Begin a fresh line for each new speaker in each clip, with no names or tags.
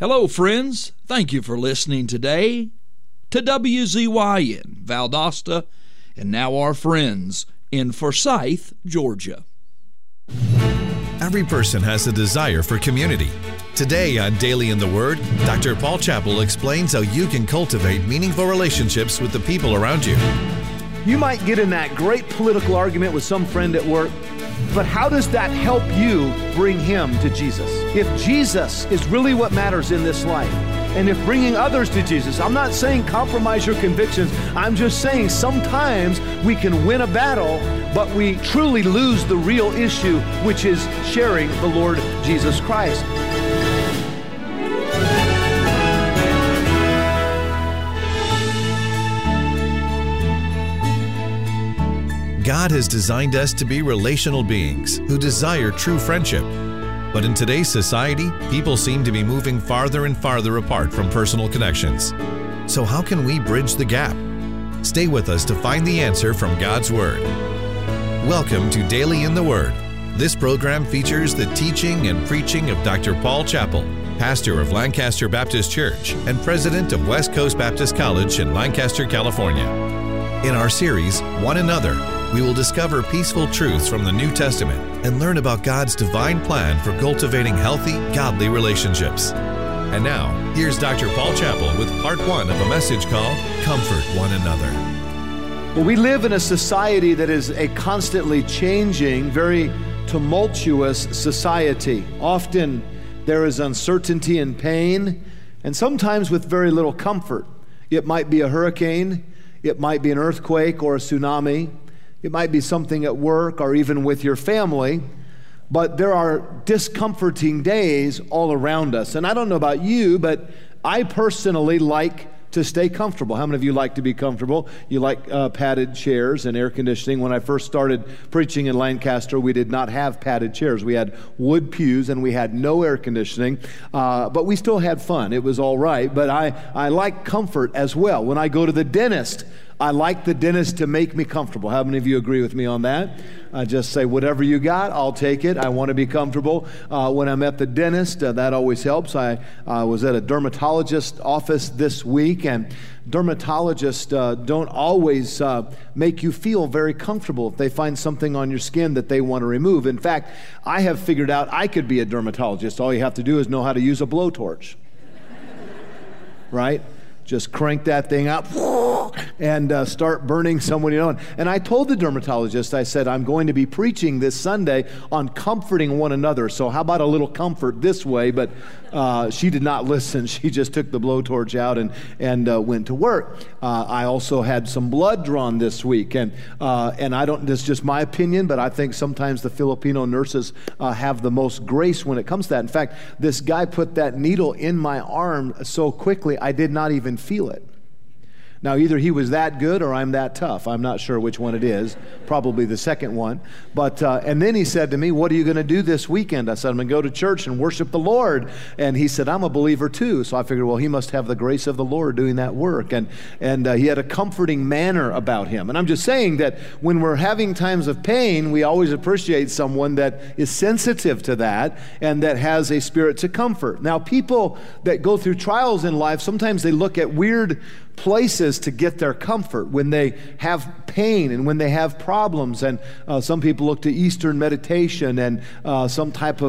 Hello, friends. Thank you for listening today to WZYN Valdosta, and now our friends in Forsyth, Georgia.
Every person has a desire for community. Today on Daily in the Word, Dr. Paul Chappell explains how you can cultivate meaningful relationships with the people around you.
You might get in that great political argument with some friend at work, but how does that help you bring him to Jesus? If Jesus is really what matters in this life, and if bringing others to Jesus, I'm not saying compromise your convictions, I'm just saying sometimes we can win a battle, but we truly lose the real issue, which is sharing the Lord Jesus Christ.
God has designed us to be relational beings who desire true friendship. But in today's society, people seem to be moving farther and farther apart from personal connections. So how can we bridge the gap? Stay with us to find the answer from God's Word. Welcome to Daily in the Word. This program features the teaching and preaching of Dr. Paul Chappell, pastor of Lancaster Baptist Church and president of West Coast Baptist College in Lancaster, California. In our series, One Another, we will discover peaceful truths from the New Testament and learn about God's divine plan for cultivating healthy, godly relationships. And now, here's Dr. Paul Chappell with part 1 of a message called Comfort One Another.
Well, we live in a society that is a constantly changing, very tumultuous society. Often there is uncertainty and pain, and sometimes with very little comfort. It might be a hurricane, it might be an earthquake or a tsunami. It might be something at work or even with your family, but there are discomforting days all around us. And I don't know about you, but I personally like to stay comfortable. How many of you like to be comfortable? You like padded chairs and air conditioning. When I first started preaching in Lancaster, we did not have padded chairs. We had wood pews and we had no air conditioning, but we still had fun. It was all right, but I like comfort as well. When I go to the dentist, I like the dentist to make me comfortable. How many of you agree with me on that? I just say, whatever you got, I'll take it. I want to be comfortable. When I'm at the dentist, that always helps. I was at a dermatologist office this week, and dermatologists don't always make you feel very comfortable if they find something on your skin that they want to remove. In fact, I have figured out I could be a dermatologist. All you have to do is know how to use a blowtorch. Right? Just crank that thing up and start burning someone you know. And I told the dermatologist, I said, I'm going to be preaching this Sunday on comforting one another. So how about a little comfort this way? But she did not listen. She just took the blowtorch out and went to work. I also had some blood drawn this week. And I don't, this is just my opinion, but I think sometimes the Filipino nurses have the most grace when it comes to that. In fact, this guy put that needle in my arm so quickly, I did not even feel it. Now, either he was that good or I'm that tough. I'm not sure which one it is. Probably the second one. But and then he said to me, what are you going to do this weekend? I said, I'm going to go to church and worship the Lord. And he said, I'm a believer too. So I figured, well, he must have the grace of the Lord doing that work. And he had a comforting manner about him. And I'm just saying that when we're having times of pain, we always appreciate someone that is sensitive to that and that has a spirit to comfort. Now, people that go through trials in life, sometimes they look at weird places to get their comfort when they have pain and when they have problems. And some people look to Eastern meditation and some type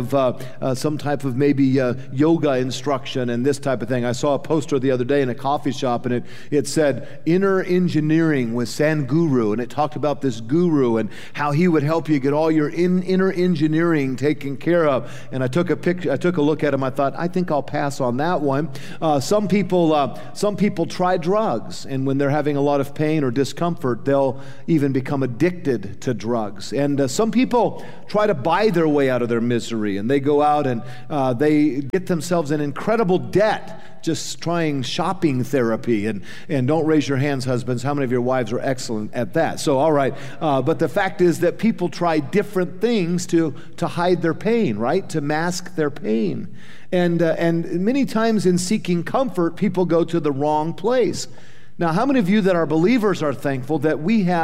of maybe yoga instruction and this type of thing. I saw a poster the other day in a coffee shop, and it said Inner Engineering with Sadhguru, and it talked about this guru and how he would help you get all your inner engineering taken care of. And I took a look at him. I thought, I think I'll pass on that one. Some people try drugs, and when they're having a lot of pain or discomfort, they'll even become addicted to drugs. And some people try to buy their way out of their misery, and they go out and they get themselves in incredible debt just trying shopping therapy. And don't raise your hands, husbands. How many of your wives are excellent at that? So, all right. But the fact is that people try different things to hide their pain, right? To mask their pain. And many times in seeking comfort, people go to the wrong place. Now, how many of you that are believers are thankful that we have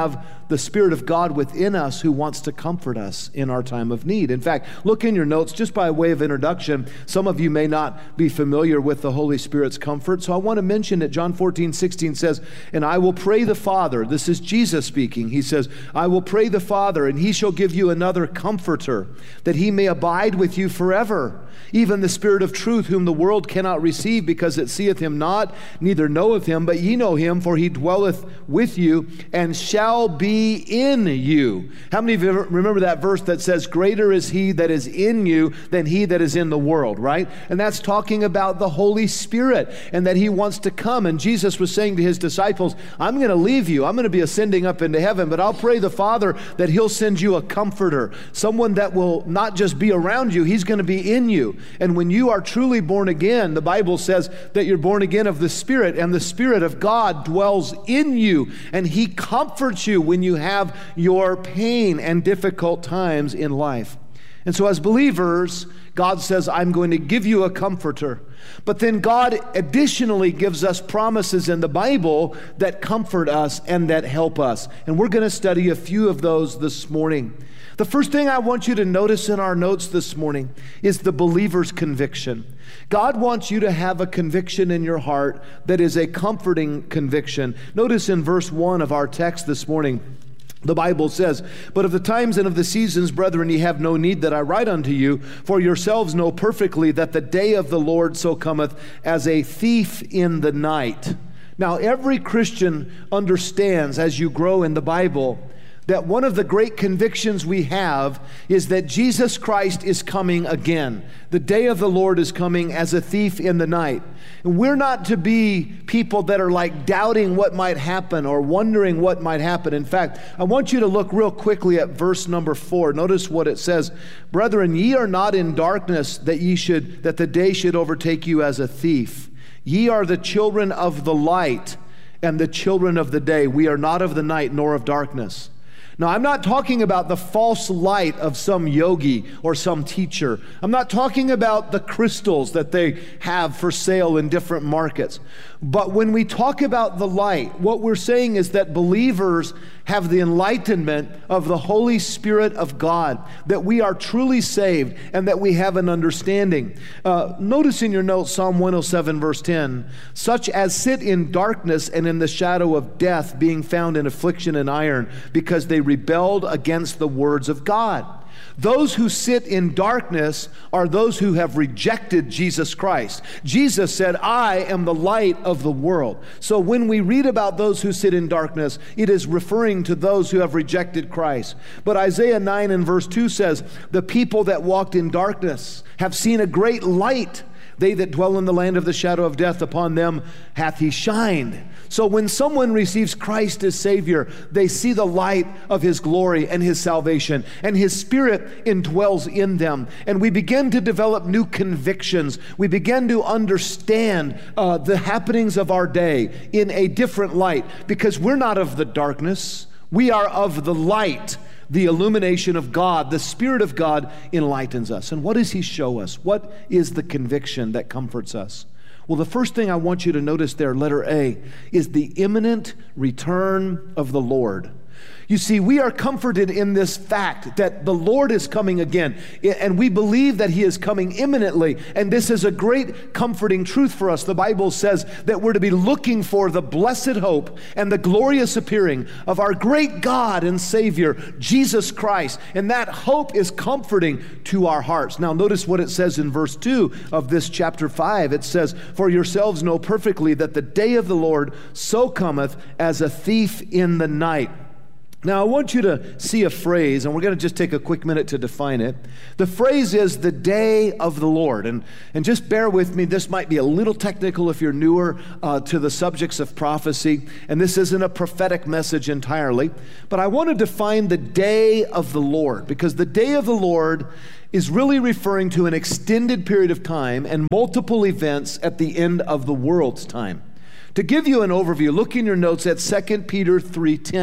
the Spirit of God within us who wants to comfort us in our time of need. In fact, look in your notes, just by way of introduction. Some of you may not be familiar with the Holy Spirit's comfort, so I want to mention that John 14:16 says, "And I will pray the Father," this is Jesus speaking, he says, "I will pray the Father, and he shall give you another comforter, that he may abide with you forever. Even the Spirit of truth, whom the world cannot receive, because it seeth him not, neither knoweth him, but ye know him, for he dwelleth with you, and shall be in you." How many of you remember that verse that says, "Greater is he that is in you than he that is in the world," right? And that's talking about the Holy Spirit, and that he wants to come. And Jesus was saying to his disciples, "I'm going to leave you. I'm going to be ascending up into heaven, but I'll pray the Father that he'll send you a comforter, someone that will not just be around you, he's going to be in you. And when you are truly born again, the Bible says that you're born again of the Spirit, and the Spirit of God dwells in you, and he comforts you when you have your pain and difficult times in life. And so as believers, God says, "I'm going to give you a comforter." But then God additionally gives us promises in the Bible that comfort us and that help us. And we're going to study a few of those this morning. The first thing I want you to notice in our notes this morning is the believer's conviction. God wants you to have a conviction in your heart that is a comforting conviction. Notice in verse 1 of our text this morning, the Bible says, "But of the times and of the seasons, brethren, ye have no need that I write unto you, for yourselves know perfectly that the day of the Lord so cometh as a thief in the night." Now, every Christian understands, as you grow in the Bible, that one of the great convictions we have is that Jesus Christ is coming again. The day of the Lord is coming as a thief in the night. And we're not to be people that are like doubting what might happen or wondering what might happen. In fact, I want you to look real quickly at verse number 4. Notice what it says. "Brethren, ye are not in darkness that the day should overtake you as a thief. Ye are the children of the light and the children of the day. We are not of the night nor of darkness." Now, I'm not talking about the false light of some yogi or some teacher. I'm not talking about the crystals that they have for sale in different markets. But when we talk about the light, what we're saying is that believers have the enlightenment of the Holy Spirit of God, that we are truly saved and that we have an understanding. Notice in your notes Psalm 107 verse 10, "Such as sit in darkness and in the shadow of death, being found in affliction and iron, because they rebelled against the words of God." Those who sit in darkness are those who have rejected Jesus Christ. Jesus said, "I am the light of the world." So when we read about those who sit in darkness, it is referring to those who have rejected Christ. But Isaiah 9 and verse 2 says, "The people that walked in darkness have seen a great light. They that dwell in the land of the shadow of death, upon them hath he shined." So when someone receives Christ as Savior, they see the light of his glory and his salvation, and his Spirit indwells in them. And we begin to develop new convictions. We begin to understand the happenings of our day in a different light, because we're not of the darkness. We are of the light. The illumination of God, the Spirit of God enlightens us. And what does he show us? What is the conviction that comforts us? Well, the first thing I want you to notice there, letter A, is the imminent return of the Lord. You see, we are comforted in this fact that the Lord is coming again, and we believe that he is coming imminently, and this is a great comforting truth for us. The Bible says that we're to be looking for the blessed hope and the glorious appearing of our great God and Savior, Jesus Christ, and that hope is comforting to our hearts. Now, notice what it says in verse 2 of this chapter 5. It says, "For yourselves know perfectly that the day of the Lord so cometh as a thief in the night." Now, I want you to see a phrase, and we're going to just take a quick minute to define it. The phrase is the day of the Lord. And just bear with me, this might be a little technical if you're newer to the subjects of prophecy, and this isn't a prophetic message entirely, but I want to define the day of the Lord, because the day of the Lord is really referring to an extended period of time and multiple events at the end of the world's time. To give you an overview, look in your notes at 2 Peter 3:10.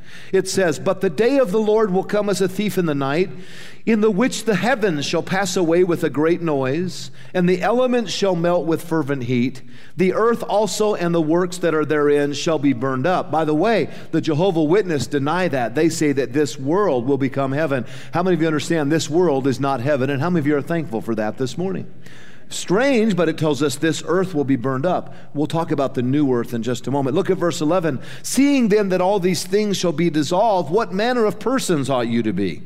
It says, "But the day of the Lord will come as a thief in the night, in the which the heavens shall pass away with a great noise, and the elements shall melt with fervent heat. The earth also and the works that are therein shall be burned up." By the way, the Jehovah Witnesses deny that. They say that this world will become heaven. How many of you understand this world is not heaven? And how many of you are thankful for that this morning? Strange, but it tells us this earth will be burned up. We'll talk about the new earth in just a moment. Look at verse 11. "Seeing then that all these things shall be dissolved, what manner of persons ought you to be?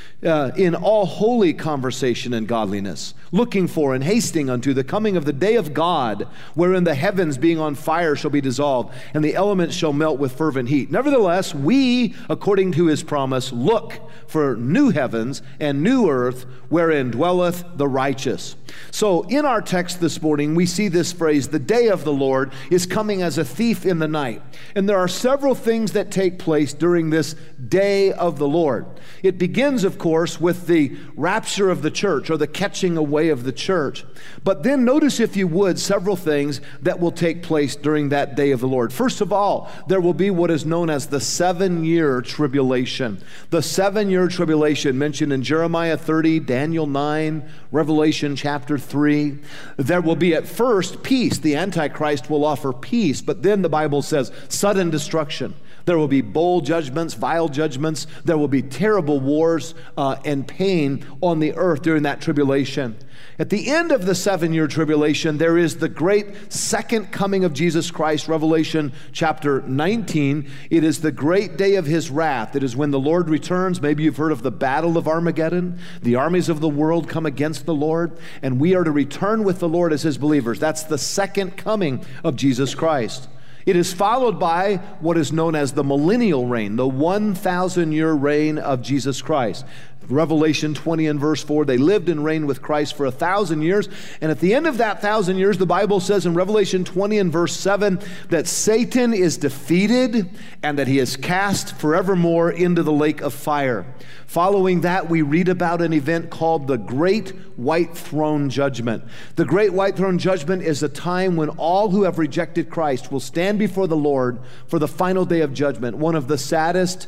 In all holy conversation and godliness, looking for and hasting unto the coming of the day of God, wherein the heavens being on fire shall be dissolved, and the elements shall melt with fervent heat. Nevertheless, we, according to his promise, look for new heavens and new earth, wherein dwelleth the righteous." So in our text this morning, we see this phrase, "the day of the Lord is coming as a thief in the night." And there are several things that take place during this day of the Lord. It begins, of course, with the rapture of the church, or the catching away of the church. But then notice, if you would, several things that will take place during that day of the Lord. First of all, there will be what is known as the 7-year tribulation. The 7-year tribulation mentioned in Jeremiah 30, Daniel 9, Revelation chapter 3. There will be at first peace. The Antichrist will offer peace, but then the Bible says sudden destruction. There will be bold judgments, vile judgments. There will be terrible wars and pain on the earth during that tribulation. At the end of the 7-year tribulation, there is the great second coming of Jesus Christ, Revelation chapter 19. It is the great day of his wrath. It is when the Lord returns. Maybe you've heard of the battle of Armageddon. The armies of the world come against the Lord, and we are to return with the Lord as his believers. That's the second coming of Jesus Christ. It is followed by what is known as the millennial reign, the 1,000-year reign of Jesus Christ. Revelation 20 and verse 4, they lived and reigned with Christ for 1,000 years. And at the end of that 1,000 years, the Bible says in Revelation 20 and verse 7 that Satan is defeated and that he is cast forevermore into the lake of fire. Following that, we read about an event called the Great White Throne Judgment. The Great White Throne Judgment is a time when all who have rejected Christ will stand before the Lord for the final day of judgment, one of the saddest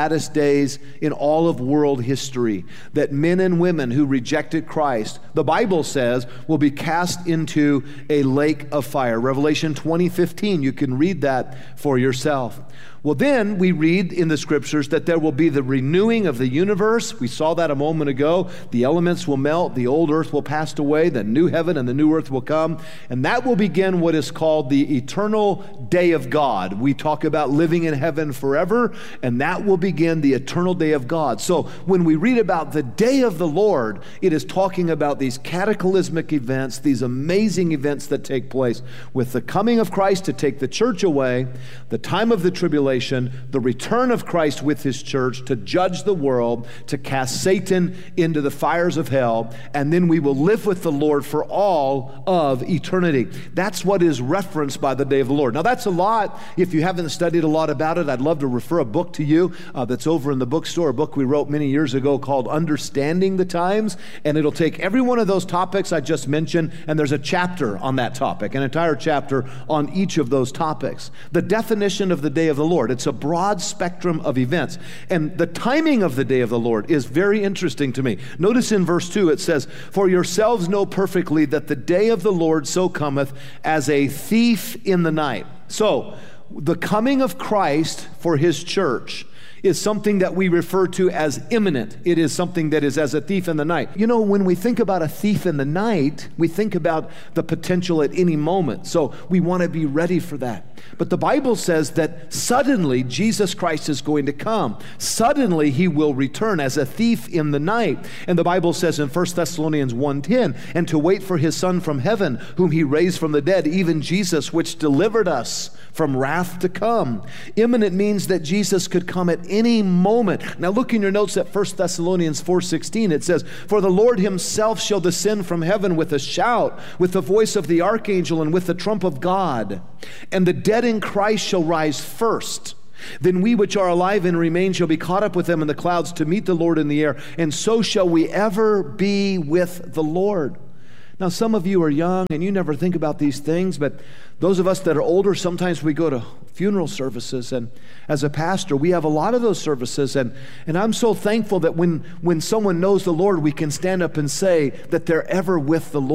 days in all of world history, that men and women who rejected Christ, the Bible says, will be cast into a lake of fire. Revelation 20:15, you can read that for yourself. Well, then we read in the scriptures that there will be the renewing of the universe. We saw that a moment ago. The elements will melt, the old earth will pass away, the new heaven and the new earth will come, and that will begin what is called the eternal day of God. We talk about living in heaven forever, and that will begin the eternal day of God. So when we read about the day of the Lord, it is talking about these cataclysmic events, these amazing events that take place with the coming of Christ to take the church away, the time of the tribulation, the return of Christ with his church to judge the world, to cast Satan into the fires of hell, and then we will live with the Lord for all of eternity. That's what is referenced by the day of the Lord. Now that's a lot. If you haven't studied a lot about it, I'd love to refer a book to you that's over in the bookstore, a book we wrote many years ago called Understanding the Times, and it'll take every one of those topics I just mentioned, and there's a chapter on that topic, an entire chapter on each of those topics. The definition of the day of the Lord. It's a broad spectrum of events. And the timing of the day of the Lord is very interesting to me. Notice in verse 2 it says, "For yourselves know perfectly that the day of the Lord so cometh as a thief in the night." So, the coming of Christ for his church is something that we refer to as imminent. It is something that is as a thief in the night. You know, when we think about a thief in the night, we think about the potential at any moment. So we want to be ready for that. But the Bible says that suddenly Jesus Christ is going to come. Suddenly he will return as a thief in the night. And the Bible says in 1 Thessalonians 1:10, "And to wait for his Son from heaven, whom he raised from the dead, even Jesus, which delivered us from wrath to come." Imminent means that Jesus could come at any moment. Now look in your notes at 1 Thessalonians 4:16. It says, "For the Lord himself shall descend from heaven with a shout, with the voice of the archangel, and with the trump of God. And the dead in Christ shall rise first. Then we which are alive and remain shall be caught up with them in the clouds to meet the Lord in the air. And so shall we ever be with the Lord." Now, some of you are young and you never think about these things, but those of us that are older, sometimes we go to funeral services, and as a pastor, we have a lot of those services, and I'm so thankful that when someone knows the Lord, we can stand up and say that they're ever with the Lord.